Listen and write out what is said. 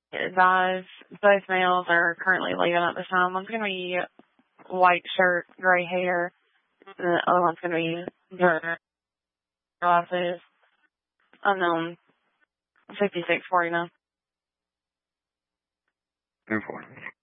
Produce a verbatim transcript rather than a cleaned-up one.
Guys, both males are currently leaving at this time. One's going to be white shirt, gray hair, and the other one's going to be dark glasses. Unknown, fifty-six forty-nine. ten four.